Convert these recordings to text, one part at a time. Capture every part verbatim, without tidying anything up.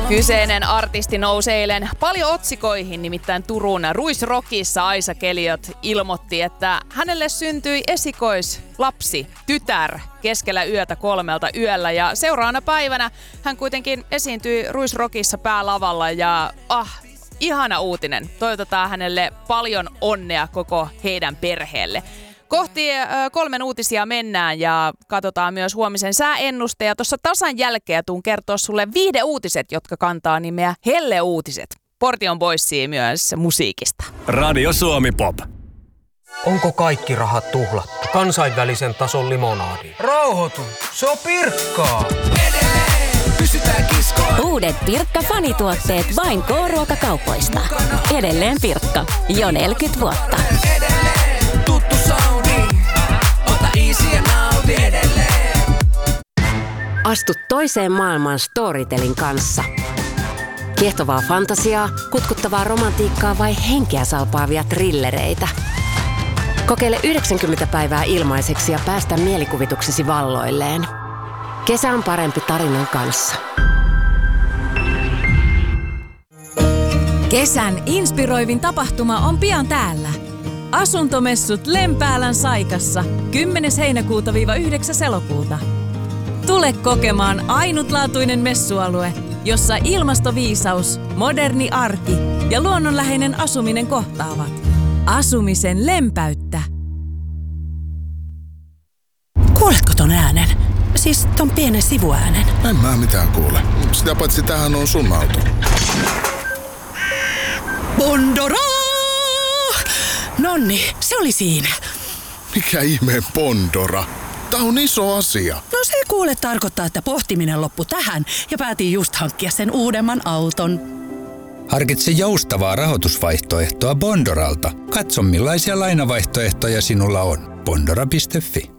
Kyseinen artisti nousi eilen paljon otsikoihin, nimittäin Turun Ruisrockissa Aisa Keliot ilmoitti, että hänelle syntyi esikoislapsi, tytär, keskellä yötä kolmelta yöllä. Ja seuraavana päivänä hän kuitenkin esiintyi Ruisrockissa päälavalla ja ah, ihana uutinen. Toivotetaan hänelle paljon onnea koko heidän perheelle. Kohti kolmen uutisia mennään ja katsotaan myös huomisen sääennuste. Ja tuossa tasan jälkeen tuun kertoa sulle viihdeuutiset, jotka kantaa nimeä Helle-uutiset. Portion Boysia myös musiikista. Radio Suomi Pop. Onko kaikki rahat tuhlattu? Kansainvälisen tason limonaadi. Rauhoitu, se on Pirkkaa. Edelleen pysytään kiskoon. Uudet Pirkka-fanituotteet vain K-ruokakaupoista. Edelleen Pirkka. Jo neljäkymmentä vuotta. Edelleen tuttu soundi. Ota easy ja nauti edelleen. Astu toiseen maailmaan Storytelin kanssa. Kiehtovaa fantasiaa, kutkuttavaa romantiikkaa vai henkeä salpaavia trillereitä. Kokeile yhdeksänkymmentä päivää ilmaiseksi ja päästä mielikuvituksesi valloilleen. Kesä on parempi tarinan kanssa. Kesän inspiroivin tapahtuma on pian täällä. Asuntomessut Lempäälän Saikassa kymmenes heinäkuuta yhdeksäs elokuuta. Tule kokemaan ainutlaatuinen messualue, jossa ilmastoviisaus, moderni arki ja luonnonläheinen asuminen kohtaavat. Asumisen lempäyttä. Kuuletko ton äänen? Siis ton pienen sivuäänen. En mä mitään kuule. Sitä paitsi tämähän on sun auto. Bondora! Nonni, se oli siinä. Mikä ihmeen Bondora? Tää on iso asia. No se kuule tarkoittaa, että pohtiminen loppui tähän ja päätin just hankkia sen uudemman auton. Harkitse joustavaa rahoitusvaihtoehtoa Bondoralta. Katso millaisia lainavaihtoehtoja sinulla on. Bondora piste fi.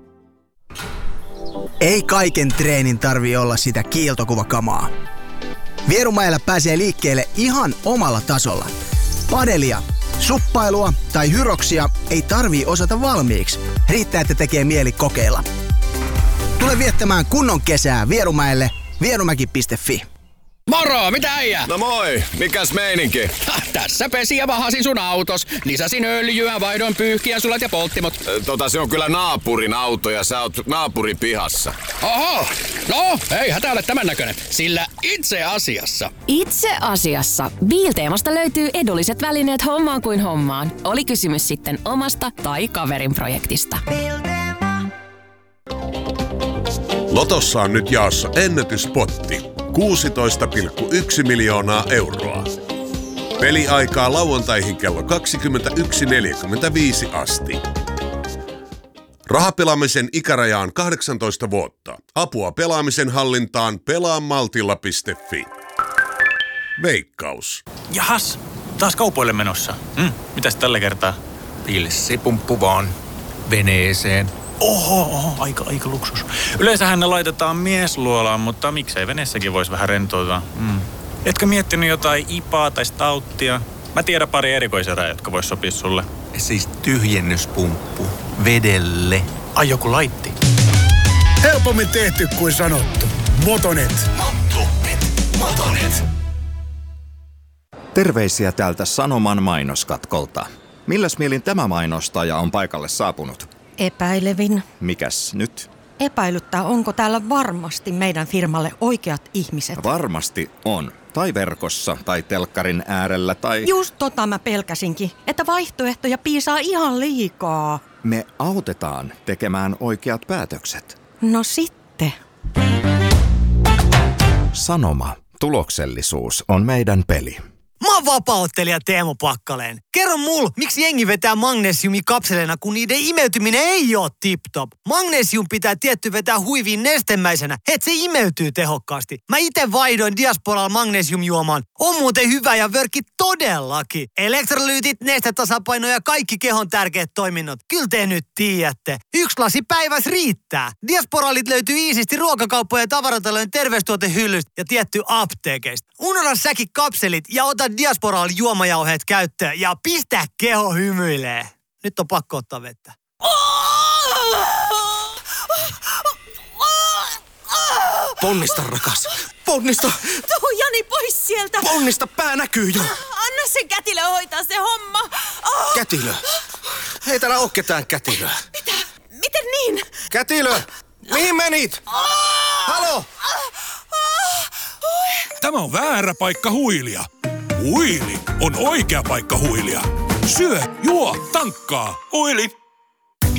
Ei kaiken treenin tarvii olla sitä kiiltokuvakamaa. Vierumäellä pääsee liikkeelle ihan omalla tasolla. Padelia, suppailua tai hyroksia ei tarvii osata valmiiksi. Riittää, että tekee mieli kokeilla. Tule viettämään kunnon kesää Vierumäelle vierumäki piste fi. Moro, mitä äijä? No moi, mikäs meininki? Ha, tässä pesi ja vahasin sun autos. Lisäsin öljyä, vaihdoin pyyhkiäsulat ja polttimot. Tota se on kyllä naapurin auto ja sä oot naapurin pihassa. Oho, no ei hätä ole tämän näköinen. Sillä itse asiassa. Itse asiassa. Biilteemasta löytyy edulliset välineet hommaan kuin hommaan. Oli kysymys sitten omasta tai kaverin projektista. Lotossa on nyt jaossa ennätyspotti. kuusitoista pilkku yksi miljoonaa euroa. Peliaikaa lauantaihin kello kaksikymmentäyksi neljäkymmentäviisi asti. Rahapelaamisen ikäraja on kahdeksantoista vuotta. Apua pelaamisen hallintaan pelaamaltilla piste fi. Veikkaus. Jahas, taas kaupoille menossa. Mm, mitäs tällä kertaa? Pilssipumppu vaan. Veneeseen. Oho, oho, aika, aika luksus. Yleensähän ne laitetaan miesluolaan, mutta miksei veneessäkin voisi vähän rentoutua. Mm. Etkö miettinyt jotain ipaa tai stauttia? Mä tiedän pari erikoiserää, jotka vois sopia sulle. Siis tyhjennyspumppu. Vedelle. Ai joku laitti. Helpommin tehty kuin sanottu. Motonet. Motonet. Motonet. Terveisiä täältä Sanoman mainoskatkolta. Milläs mielin tämä mainostaja on paikalle saapunut? Epäilevin. Mikäs nyt? Epäilyttää, onko täällä varmasti meidän firmalle oikeat ihmiset. Varmasti on. Tai verkossa, tai telkkarin äärellä, tai... Just tota mä pelkäsinkin, että vaihtoehtoja piisaa ihan liikaa. Me autetaan tekemään oikeat päätökset. No sitten. Sanoma. Tuloksellisuus on meidän peli. Mä oon vapaa-ottelija Teemu Pakkaleen. Kerro mulle, miksi jengi vetää magnesiumi kapseleina, kun niiden imeytyminen ei oo tip-top. Magnesium pitää tietty vetää huiviin nestemäisenä, et se imeytyy tehokkaasti. Mä ite vaihdoin Diasporalla magnesiumjuomaan. On muuten hyvä ja vörkki todellakin. Elektrolyytit, nestetasapaino ja kaikki kehon tärkeät toiminnot. Kyllä te nyt tiedätte. Yksi lasi päiväs riittää. Diasporalit löytyy iisisti ruokakauppojen ja tavaratalojen terveystuotehyllystä ja tietty apteekeista. Unohda säkin kapselit ja ota Diasporal juomajauheet käyttöön ja pistä keho hymyilee. Nyt on pakko ottaa vettä. Ponnista, rakas. Ponnista. Tuu Jani pois Ponnista, pää näkyy jo. Anna sen kätilö hoitaa se homma. Oh. Kätilö? Ei täällä oo ketään kätilöä. Mitä? Miten niin? Kätilö! Mihin menit? Oh. Halo! Oh. Oh. Tämä on väärä paikka huilia. Huili on oikea paikka huilia. Syö, juo, tankkaa. Huili.